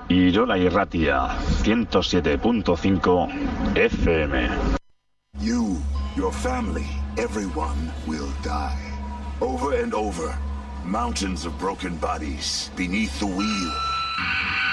Irola Irratia 107.5 FM. You, your family, everyone will die. Over and over. Mountains of broken bodies beneath the wheel.